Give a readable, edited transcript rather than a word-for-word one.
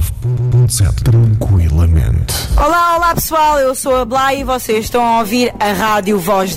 89.7 tranquilamente. Olá pessoal, eu sou a Blay e vocês estão a ouvir a Rádio Voz